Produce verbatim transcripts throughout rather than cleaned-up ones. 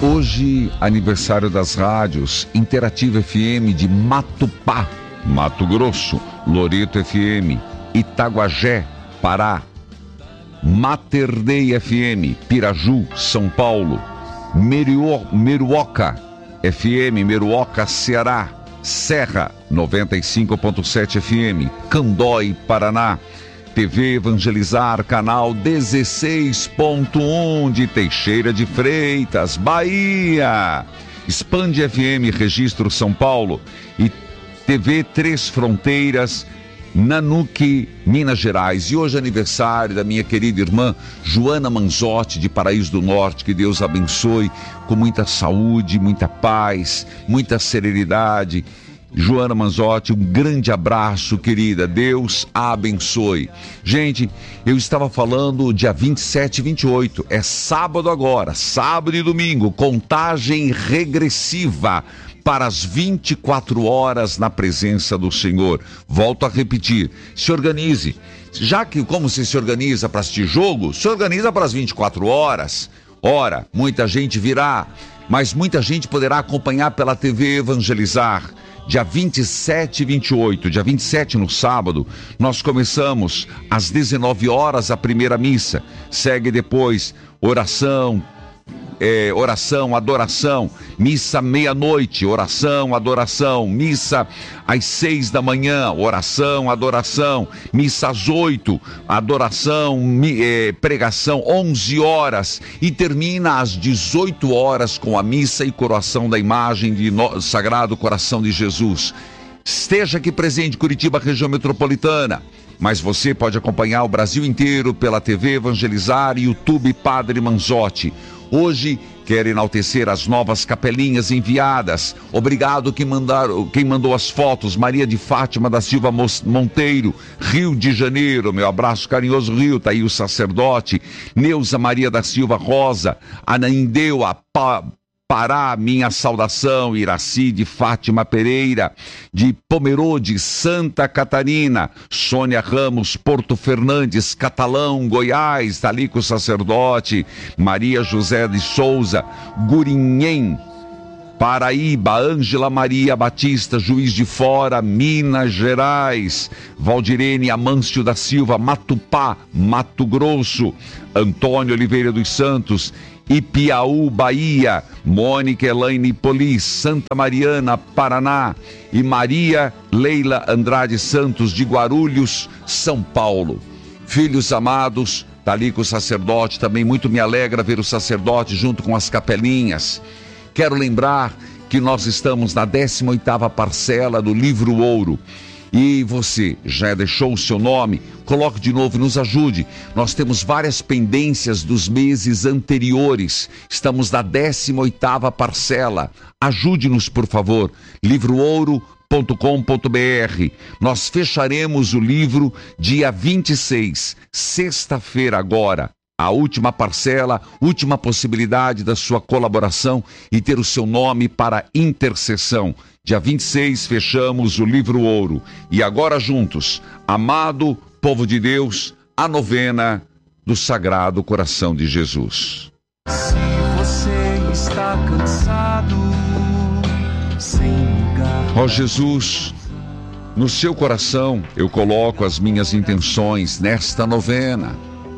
Hoje, aniversário das rádios Interativa F M de Matupá, Mato Grosso, Loreto F M, Itaguajé, Pará, Mater Dei F M, Piraju, São Paulo, Meruo, Meruoca F M, Meruoca, Ceará, Serra, noventa e cinco ponto sete F M, Candói, Paraná, T V Evangelizar, canal dezesseis ponto um de Teixeira de Freitas, Bahia, Expande F M, Registro São Paulo e T V Três Fronteiras, Nanuque, Minas Gerais. E hoje é aniversário da minha querida irmã Joana Manzotti, de Paraíso do Norte. Que Deus abençoe com muita saúde, muita paz, muita serenidade. Joana Manzotti, um grande abraço, querida. Deus a abençoe. Gente, eu estava falando dia vinte e sete e vinte e oito. É sábado agora, sábado e domingo. Contagem regressiva para as vinte e quatro horas na presença do Senhor. Volto a repetir, se organize. Já que como você se organiza para assistir jogo, se organiza para as vinte e quatro horas. Ora, muita gente virá, mas muita gente poderá acompanhar pela T V Evangelizar. Dia vinte e sete e vinte e oito, dia vinte e sete no sábado, nós começamos às dezenove horas a primeira missa. Segue depois oração, É, oração, adoração, missa meia-noite, oração, adoração, missa às seis da manhã, oração, adoração, missa às oito, adoração, mi, é, pregação, onze horas, e termina às dezoito horas com a missa e coroação da imagem de no, Sagrado Coração de Jesus. Esteja aqui presente, Curitiba, região metropolitana. Mas você pode acompanhar o Brasil inteiro pela T V Evangelizar e YouTube Padre Manzotti. Hoje, quero enaltecer as novas capelinhas enviadas. Obrigado quem, mandaram, quem mandou as fotos. Maria de Fátima da Silva Monteiro, Rio de Janeiro. Meu abraço carinhoso, Rio. Tá aí o sacerdote. Neuza Maria da Silva Rosa. Anaindeu, a pa... Pará, minha saudação. Iraci de Fátima Pereira, de Pomerode, Santa Catarina. Sônia Ramos, Porto Fernandes, Catalão, Goiás, tá ali com o sacerdote. Maria José de Souza, Gurinhém, Paraíba. Ângela Maria Batista, Juiz de Fora, Minas Gerais. Valdirene Amâncio da Silva, Matupá, Mato Grosso. Antônio Oliveira dos Santos, Ipiaú, Bahia. Mônica Elaine Polis, Santa Mariana, Paraná. E Maria Leila Andrade Santos, de Guarulhos, São Paulo. Filhos amados, tá ali com o sacerdote. Também muito me alegra ver o sacerdote junto com as capelinhas. Quero lembrar que nós estamos na décima oitava parcela do Livro Ouro. E você já deixou o seu nome? Coloque de novo e nos ajude. Nós temos várias pendências dos meses anteriores. Estamos na décima oitava parcela. Ajude-nos, por favor. livro ouro ponto com ponto br. Nós fecharemos o livro dia vinte e seis, sexta-feira agora. A última parcela, última possibilidade da sua colaboração e ter o seu nome para intercessão. Dia vinte e seis fechamos o Livro Ouro. E agora juntos, amado povo de Deus, a novena do Sagrado Coração de Jesus. Se você está cansado, sem lugar... Ó Jesus, no seu coração eu coloco as minhas intenções nesta novena.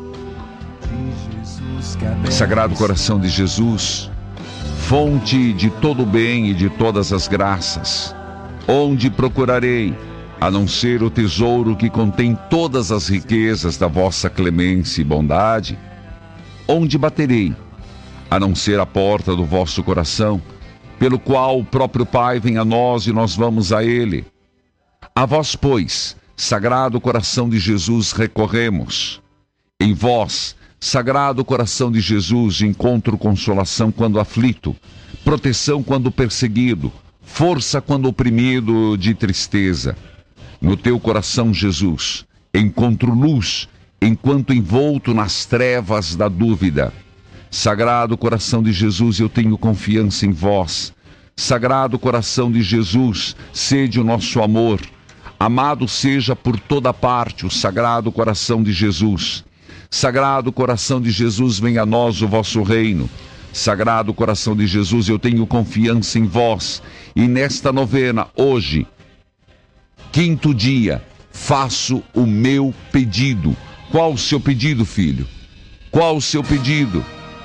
Sagrado Coração de Jesus, fonte de todo o bem e de todas as graças, onde procurarei, a não ser o tesouro que contém todas as riquezas da vossa clemência e bondade? Onde baterei, a não ser a porta do vosso coração, pelo qual o próprio Pai vem a nós e nós vamos a Ele? A vós, pois, Sagrado Coração de Jesus, recorremos. Em vós, Sagrado Coração de Jesus, encontro consolação quando aflito, proteção quando perseguido, força quando oprimido de tristeza. No teu coração, Jesus, encontro luz, enquanto envolto nas trevas da dúvida. Sagrado Coração de Jesus, eu tenho confiança em vós. Sagrado Coração de Jesus, sede o nosso amor. Amado seja por toda parte o Sagrado Coração de Jesus. Sagrado Coração de Jesus, venha a nós o vosso reino. Sagrado Coração de Jesus, eu tenho confiança em vós. E nesta novena, hoje, quinto dia, faço o meu pedido. Qual o seu pedido, filho? Qual o seu pedido?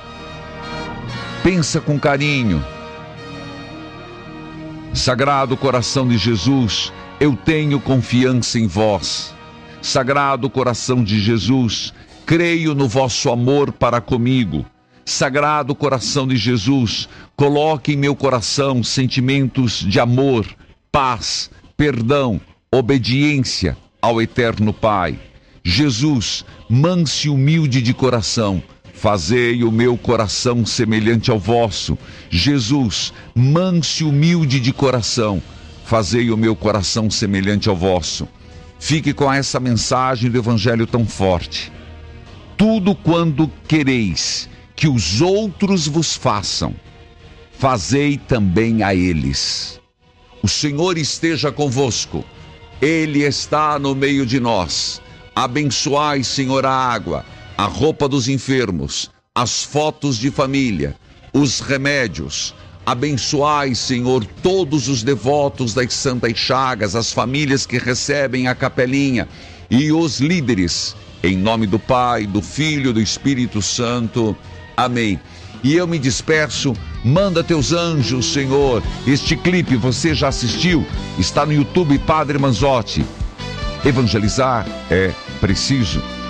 Pensa com carinho. Sagrado Coração de Jesus, eu tenho confiança em vós. Sagrado Coração de Jesus, creio no vosso amor para comigo. Sagrado Coração de Jesus, coloque em meu coração sentimentos de amor, paz, perdão, obediência ao Eterno Pai. Jesus, manso e humilde de coração, fazei o meu coração semelhante ao vosso. Jesus, manso e humilde de coração, fazei o meu coração semelhante ao vosso. Fique com essa mensagem do Evangelho tão forte. Tudo quando quereis que os outros vos façam, fazei também a eles. O Senhor esteja convosco. Ele está no meio de nós. Abençoai, Senhor, a água, a roupa dos enfermos, as fotos de família, os remédios. Abençoai, Senhor, todos os devotos das Santas Chagas, as famílias que recebem a capelinha e os líderes. Em nome do Pai, do Filho e do Espírito Santo. Amém. E eu me despeço. Manda teus anjos, Senhor. Este clipe você já assistiu? Está no YouTube Padre Manzotti. Evangelizar é preciso.